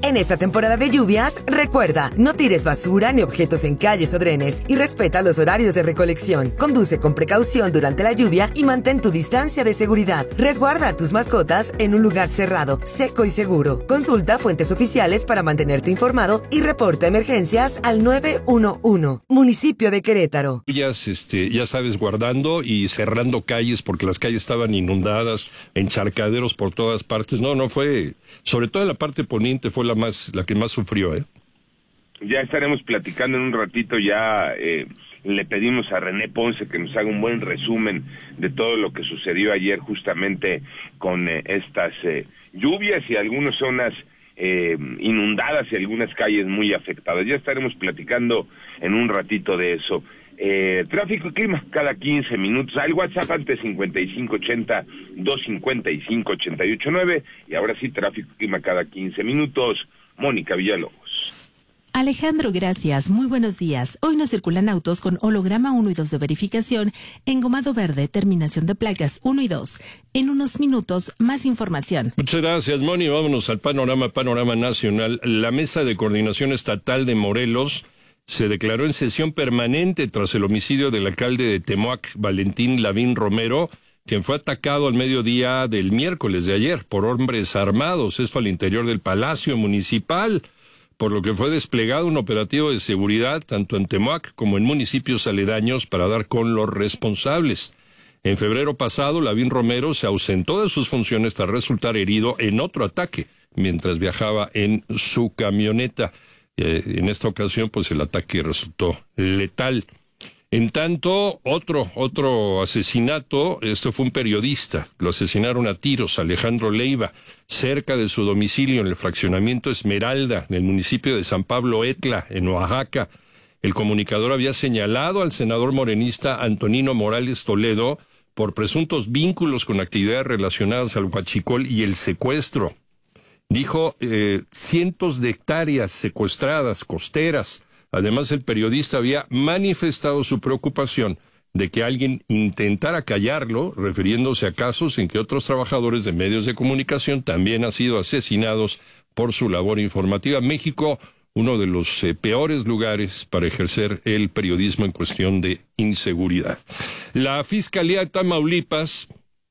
En esta temporada de lluvias, recuerda, no tires basura ni objetos en calles o drenes y respeta los horarios de recolección. Conduce con precaución durante la lluvia y mantén tu distancia de seguridad. Resguarda a tus mascotas en un lugar cerrado, seco y seguro. Consulta fuentes oficiales para mantenerte informado y reporta emergencias al 911. Municipio de Querétaro. Ya sabes, guardando y cerrando calles porque las calles estaban inundadas, encharcaderos por todas partes. No fue, sobre todo en la parte poniente fue la que más sufrió, ¿eh? Ya estaremos platicando en un ratito, le pedimos a René Ponce que nos haga un buen resumen de todo lo que sucedió ayer justamente con estas lluvias y algunas zonas inundadas y algunas calles muy afectadas. Ya estaremos platicando en un ratito de eso. Tráfico y clima cada 15 minutos. Al WhatsApp antes 5580-255-889 y ahora sí, tráfico y clima cada 15 minutos. Mónica Villalobos. Alejandro, gracias. Muy buenos días. Hoy no circulan autos con holograma 1 y 2 de verificación, engomado verde, terminación de placas 1 y 2. En unos minutos, más información. Muchas gracias, Moni. Vámonos al panorama nacional. La Mesa de Coordinación Estatal de Morelos se declaró en sesión permanente tras el homicidio del alcalde de Temoac, Valentín Lavín Romero, quien fue atacado al mediodía del miércoles de ayer por hombres armados, esto al interior del Palacio Municipal, por lo que fue desplegado un operativo de seguridad tanto en Temoac como en municipios aledaños para dar con los responsables. En febrero pasado, Lavín Romero se ausentó de sus funciones tras resultar herido en otro ataque mientras viajaba en su camioneta. En esta ocasión, pues el ataque resultó letal. En tanto, otro asesinato, esto fue un periodista, lo asesinaron a tiros, Alejandro Leiva, cerca de su domicilio en el fraccionamiento Esmeralda, en el municipio de San Pablo Etla, en Oaxaca. El comunicador había señalado al senador morenista Antonino Morales Toledo por presuntos vínculos con actividades relacionadas al huachicol y el secuestro. Dijo cientos de hectáreas secuestradas, costeras. Además, el periodista había manifestado su preocupación de que alguien intentara callarlo, refiriéndose a casos en que otros trabajadores de medios de comunicación también han sido asesinados por su labor informativa. México, uno de los peores lugares para ejercer el periodismo en cuestión de inseguridad. La Fiscalía de Tamaulipas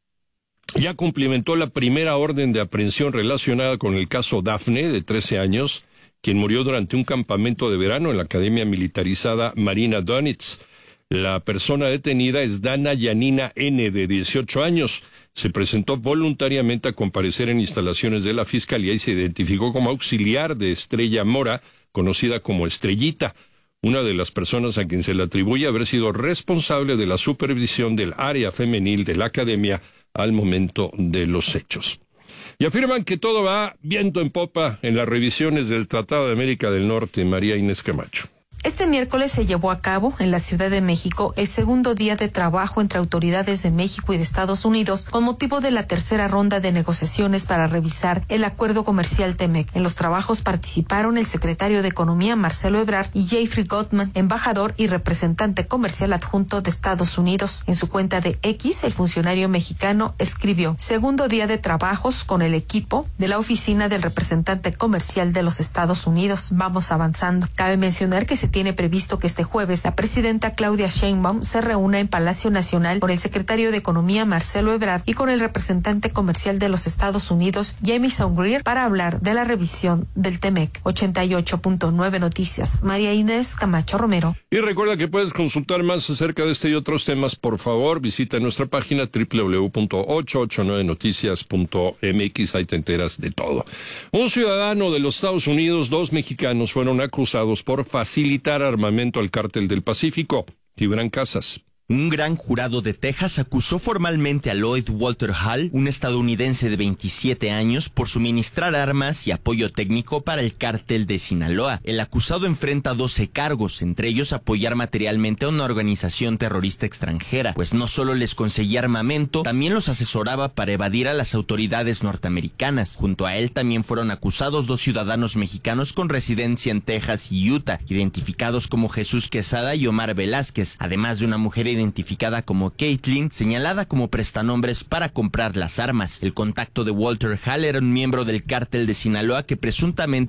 ya cumplimentó la primera orden de aprehensión relacionada con el caso Dafne, de 13 años, quien murió durante un campamento de verano en la Academia Militarizada Marina Donitz. La persona detenida es Dana Yanina N., de 18 años. Se presentó voluntariamente a comparecer en instalaciones de la Fiscalía y se identificó como auxiliar de Estrella Mora, conocida como Estrellita, una de las personas a quien se le atribuye haber sido responsable de la supervisión del área femenil de la Academia al momento de los hechos. Y afirman que todo va viento en popa en las revisiones del Tratado de América del Norte. María Inés Camacho. Este miércoles se llevó a cabo en la Ciudad de México el segundo día de trabajo entre autoridades de México y de Estados Unidos con motivo de la tercera ronda de negociaciones para revisar el acuerdo comercial TEMEC. En los trabajos participaron el secretario de Economía Marcelo Ebrard y Jeffrey Gottman, embajador y representante comercial adjunto de Estados Unidos. En su cuenta de X, el funcionario mexicano escribió: segundo día de trabajos con el equipo de la oficina del representante comercial de los Estados Unidos. Vamos avanzando. Cabe mencionar que se tiene previsto que este jueves la presidenta Claudia Sheinbaum se reúna en Palacio Nacional con el secretario de Economía Marcelo Ebrard y con el representante comercial de los Estados Unidos Jamieson Greer para hablar de la revisión del TEMEC. 88.9 Noticias, María Inés Camacho Romero. Y recuerda que puedes consultar más acerca de este y otros temas. Por favor, visita nuestra página www.889noticias.mx. Ahí te enteras de todo. Un ciudadano de los Estados Unidos, 2 mexicanos fueron acusados por facilitar armamento al Cártel del Pacífico. Gibran Casas. Un gran jurado de Texas acusó formalmente a Lloyd Walter Hall, un estadounidense de 27 años, por suministrar armas y apoyo técnico para el cártel de Sinaloa. El acusado enfrenta 12 cargos, entre ellos apoyar materialmente a una organización terrorista extranjera, pues no solo les conseguía armamento, también los asesoraba para evadir a las autoridades norteamericanas. Junto a él también fueron acusados 2 ciudadanos mexicanos con residencia en Texas y Utah, identificados como Jesús Quesada y Omar Velázquez, además de una mujer identificada como Caitlin, señalada como prestanombres para comprar las armas. El contacto de Walter Hall era un miembro del cártel de Sinaloa que presuntamente